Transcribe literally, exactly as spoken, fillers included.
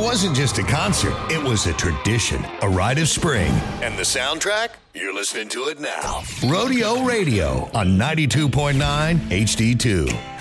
wasn't just a concert, it was a tradition, a rite of spring. And the soundtrack? You're listening to it now. Rodeo Radio on ninety-two point nine H D two.